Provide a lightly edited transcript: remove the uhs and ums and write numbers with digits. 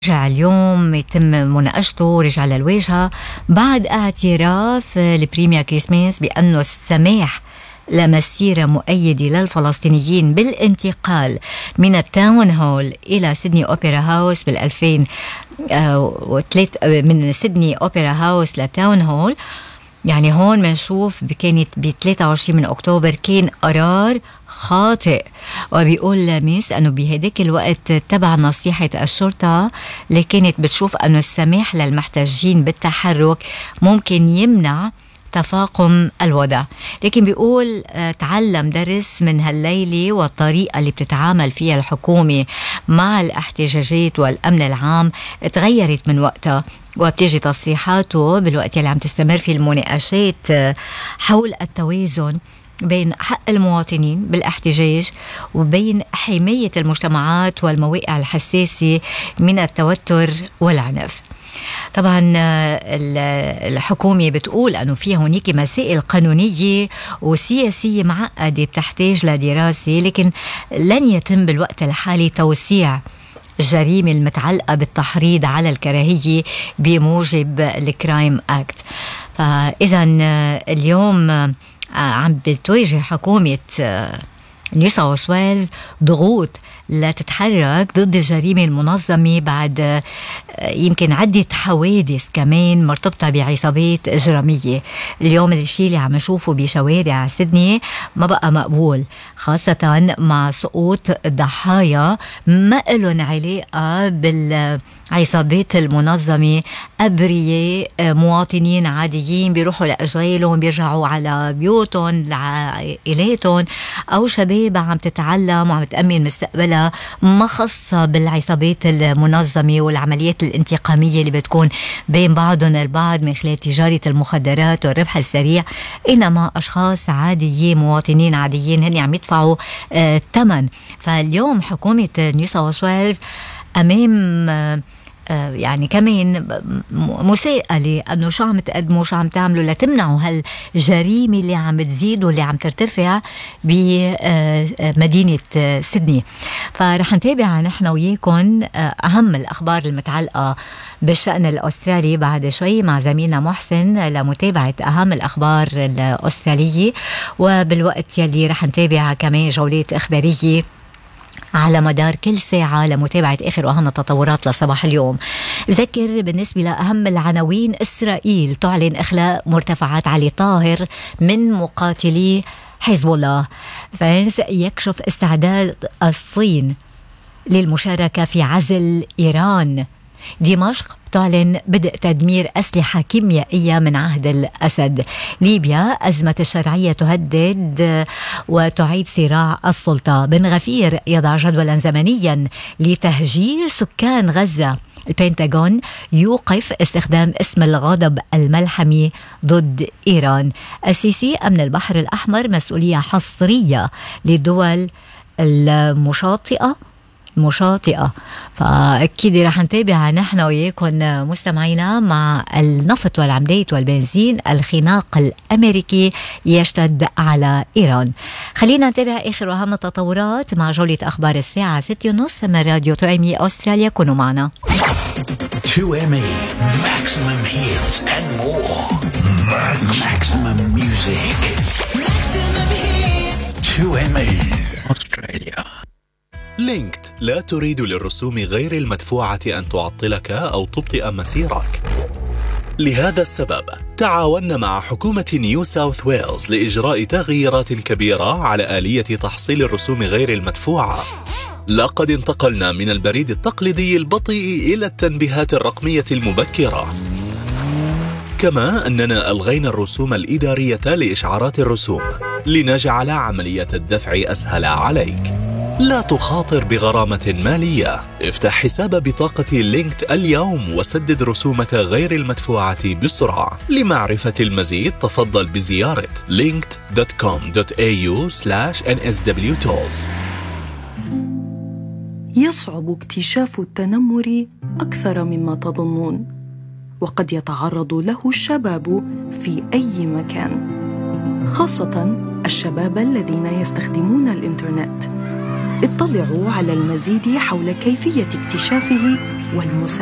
رجع اليوم يتم مناقشته، رجع للواجهة بعد اعتراف البريمير كريسمس بأنه السماح لمسيرة مؤيدة للفلسطينيين بالانتقال من التاون هول إلى سيدني أوبرا هاوس من سيدني أوبرا هاوس لتاون هول. يعني هون بنشوف كانت ب 23 من أكتوبر كان قرار خاطئ، وبيقول لاميس أنه بهداك الوقت تبع نصيحة الشرطة اللي كانت بتشوف أنه السماح للمحتجين بالتحرك ممكن يمنع تفاقم الوضع، لكن بيقول تعلم درس من هالليلة، والطريقة اللي بتتعامل فيها الحكومة مع الاحتجاجات والأمن العام تغيرت من وقتها، وبتجي تصريحاته بالوقت اللي عم تستمر في المناقشات حول التوازن بين حق المواطنين بالاحتجاج وبين حماية المجتمعات والمواقع الحساسة من التوتر والعنف. طبعا الحكومة بتقول أنه في هونيك مسائل قانونية وسياسية معقدة بتحتاج لدراسة، لكن لن يتم بالوقت الحالي توسيع الجريمة المتعلقة بالتحريض على الكراهية بموجب الكرايم أكت. فإذا اليوم عم بتواجه حكومة نيو ساوث ويلز ضغوط لا تتحرك ضد الجريمة المنظمة بعد يمكن عدة حوادث كمان مرتبطة بعصابات إجرامية. اليوم الشيء اللي عم نشوفه بشوارع سيدني ما بقى مقبول، خاصة مع سقوط ضحايا ما لهم علاقة بالعصابات المنظمة، أبرياء مواطنين عاديين بيروحوا لأشغالهم بيرجعوا على بيوتهم لعائلاتهم، أو شباب عم تتعلم وعم تأمن مستقبلها ما خاصة بالعصابات المنظمة والعمليات الانتقامية اللي بتكون بين بعضهم البعض من خلال تجارة المخدرات والربح السريع، إنما أشخاص عاديين مواطنين عاديين هن عم يدفعوا الثمن. فاليوم حكومة نيو ساوث ويلز أمام يعني كمان مساءلة أنه شو عم تقدموا، شو عم تعملوا لتمنعوا هالجريمة اللي عم تزيد واللي عم ترتفع بمدينة سيدني. فرح نتابع نحن وياكم أهم الأخبار المتعلقة بالشأن الأسترالي بعد شوي مع زميلنا محسن لمتابعة أهم الأخبار الأسترالية، وبالوقت يلي رح نتابع كمان جولات إخبارية على مدار كل ساعة لمتابعة آخر وأهم التطورات لصباح اليوم. بذكر بالنسبة لأهم العناوين: إسرائيل تعلن إخلاء مرتفعات علي طاهر من مقاتلي حزب الله. فرنسا يكشف استعداد الصين للمشاركة في عزل إيران. دمشق تعلن بدء تدمير أسلحة كيميائية من عهد الأسد. ليبيا أزمة الشرعية تهدد وتعيد صراع السلطة. بن غفير يضع جدولا زمنيا لتهجير سكان غزة. البنتاغون يوقف استخدام اسم الغضب الملحمي ضد إيران. السيسي أمن البحر الأحمر مسؤولية حصرية للدول المشاطئة. فأكيد رح نتابع نحن وياكم مستمعينا مع النفط والعمليات والبنزين. الخناق الأمريكي يشتد على إيران. خلينا نتابع آخر وأهم التطورات مع جولة أخبار الساعة 6:30 من راديو 2ME أستراليا. كونوا معنا. 2ME Maximum Hits and more. Maximum Music. Maximum Hits. 2ME أستراليا. لينكد لا تريد للرسوم غير المدفوعة أن تعطلك أو تبطئ مسيرك. لهذا السبب تعاوننا مع حكومة نيو ساوث ويلز لإجراء تغييرات كبيرة على آلية تحصيل الرسوم غير المدفوعة. لقد انتقلنا من البريد التقليدي البطيء إلى التنبيهات الرقمية المبكرة، كما أننا ألغينا الرسوم الإدارية لإشعارات الرسوم لنجعل عملية الدفع أسهل عليك. لا تخاطر بغرامة مالية. افتح حساب بطاقة لينكد اليوم وسدد رسومك غير المدفوعة بسرعة. لمعرفة المزيد تفضل بزيارة linked.com.au/nswtools. يصعب اكتشاف التنمر أكثر مما تظنون، وقد يتعرض له الشباب في أي مكان، خاصة الشباب الذين يستخدمون الإنترنت. اطلعوا على المزيد حول كيفية اكتشافه والمساعدة